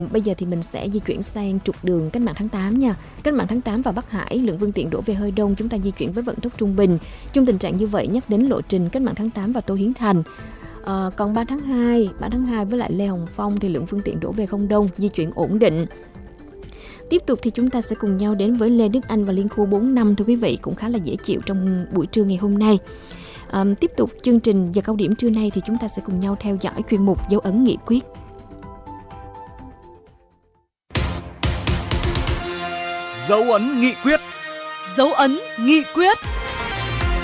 Bây giờ thì mình sẽ di chuyển sang trục đường Cách mạng tháng 8 nha. Cách mạng tháng 8 và Bắc Hải, lượng phương tiện đổ về hơi đông, chúng ta di chuyển với vận tốc trung bình. Trong tình trạng như vậy, nhắc đến lộ trình Cách mạng tháng 8 và Tô Hiến Thành. Còn 3 tháng 2 với lại Lê Hồng Phong thì lượng phương tiện đổ về không đông, di chuyển ổn định. Tiếp tục thì chúng ta sẽ cùng nhau đến với Lê Đức Anh và Liên khu 45, thưa quý vị, cũng khá là dễ chịu trong buổi trưa ngày hôm nay. Tiếp tục chương trình giờ cao điểm trưa nay thì chúng ta sẽ cùng nhau theo dõi chuyên mục Dấu ấn nghị quyết. Dấu ấn nghị quyết. Dấu ấn nghị quyết.